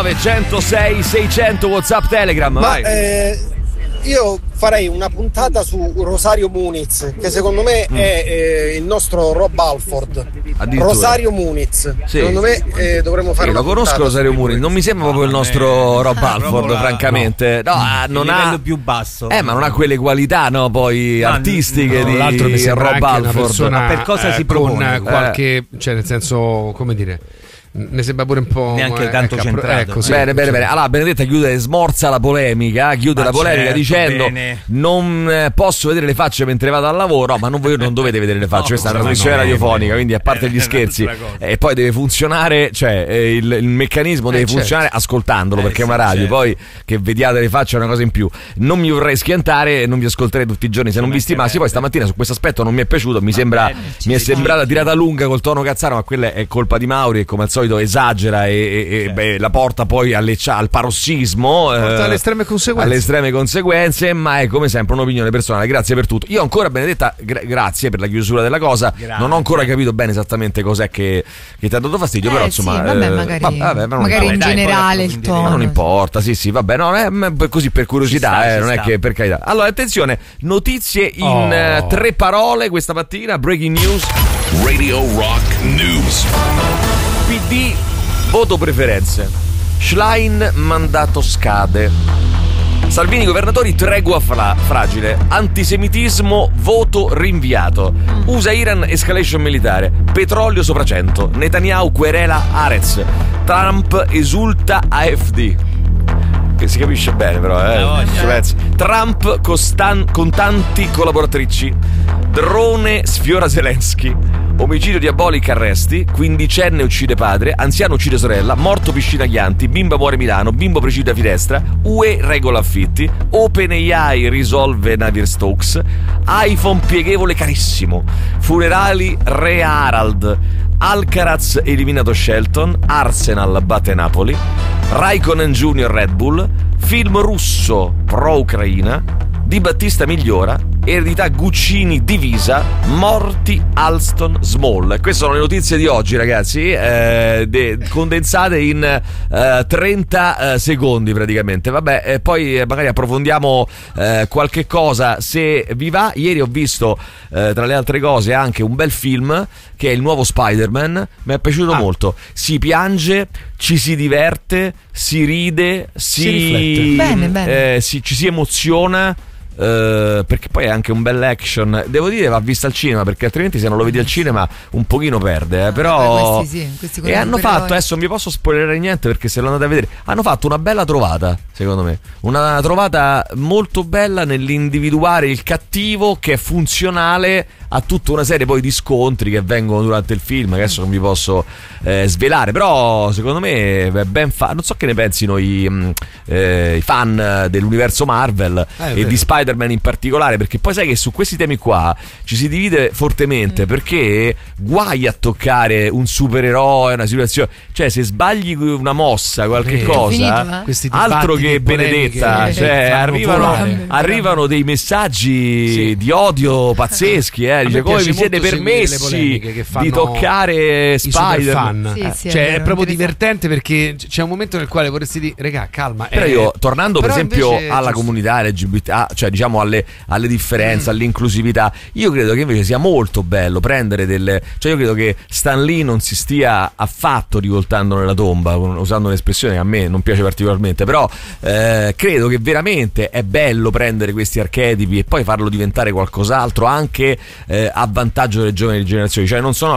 906 600 WhatsApp, Telegram. Vai. Io farei una puntata su Rosario Muniz, che secondo me è il nostro Rob Halford. Rosario Muniz, sì. Secondo me dovremmo fare una lo conosco Rosario Muniz, non mi sembra proprio il nostro Rob Halford, francamente. No, non ha livello più basso. Ma non ha quelle qualità, no, poi artistiche di l'altro mi sembra Rob Halford. Ma per cosa si propone? Con qualche, cioè nel senso, come dire, mi sembra pure un po' neanche tanto centrato. Ecco, sì, bene. Allora Benedetta smorza la polemica, dicendo non posso vedere le facce mentre vado al lavoro. Ma non dovete vedere le facce, questa è una trasmissione radiofonica, quindi a parte gli scherzi, e poi deve funzionare, cioè il meccanismo deve funzionare ascoltandolo, perché è una radio, poi che vediate le facce è una cosa in più. Non mi vorrei schiantare, non vi ascolterei tutti i giorni se non vi stimassi. Poi stamattina su questo aspetto non mi è piaciuto, mi è sembrata tirata lunga col tono cazzaro, ma quella è colpa di Mauri, e come al solito esagera e la porta poi al parossismo, alle estreme conseguenze. Ma è come sempre un'opinione personale. Grazie per tutto. Io ancora, Benedetta, grazie per la chiusura della cosa. Non ho ancora capito bene esattamente cos'è che ti ha dato fastidio, però insomma, sì, magari in generale il tono, non importa. Sì, vabbè, no, così per curiosità, non è che per carità. Allora, attenzione, notizie in 3 parole questa mattina. Breaking news. Radio Rock News. PD, voto preferenze. Schlein, mandato scade. Salvini, governatori, tregua fragile. Antisemitismo, voto rinviato. USA-Iran, escalation militare. Petrolio sopra 100. Netanyahu querela Arez. Trump esulta AfD. Che si capisce bene, però, Trump con tanti collaboratrici. Drone sfiora Zelensky. Omicidio diabolico, arresti. 15enne uccide padre. Anziano uccide sorella. Morto piscina Chianti. Bimba muore Milano. Bimbo precipita finestra. UE regola affitti. OpenAI risolve Navier-Stokes. iPhone pieghevole carissimo. Funerali Re Harald. Alcaraz eliminato Shelton. Arsenal batte Napoli. Raikkonen Junior Red Bull. Film russo pro Ucraina. Di Battista migliora. Eredità Guccini divisa. Morti Alston Small. Queste sono le notizie di oggi, ragazzi, condensate in 30 secondi praticamente. Vabbè, poi magari approfondiamo qualche cosa se vi va. Ieri ho visto tra le altre cose anche un bel film che è il nuovo Spider-Man. Mi è piaciuto molto. Si piange, ci si diverte, si ride, si riflette. Bene. ci si emoziona. Perché poi è anche un bel action. Devo dire, va vista al cinema, perché altrimenti se non lo vedi al cinema un pochino perde, però questi e hanno fatto, adesso non vi posso spoilerare niente perché se lo andate a vedere, hanno fatto una bella trovata, secondo me, una trovata molto bella nell'individuare il cattivo che è funzionale a tutta una serie poi di scontri che vengono durante il film, che adesso non vi posso svelare, però secondo me è ben fatto. Non so che ne pensino i fan dell'universo Marvel e di Spider-Man in particolare, perché poi sai che su questi temi qua ci si divide fortemente, perché guai a toccare un supereroe, una situazione, cioè se sbagli una mossa, qualche cosa, altro che Benedetta, cioè arrivano dei messaggi di odio pazzeschi, dice come vi siete permessi di toccare Spider-Man, cioè è proprio divertente, perché c'è un momento nel quale vorresti dire regà calma, però io tornando per esempio alla comunità LGBT, cioè diciamo alle differenze, all'inclusività, io credo che invece sia molto bello prendere cioè io credo che Stan Lee non si stia affatto rivoltando nella tomba, usando un'espressione che a me non piace particolarmente, però credo che veramente è bello prendere questi archetipi e poi farlo diventare qualcos'altro, anche a vantaggio delle giovani generazioni, cioè non sono